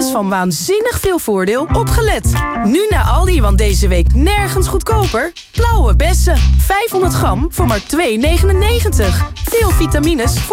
tevens van waanzinnig veel voordeel opgelet. Nu naar Aldi, want deze week nergens goedkoper. Blauwe bessen, 500 gram voor maar €2,99. Veel vitamines voor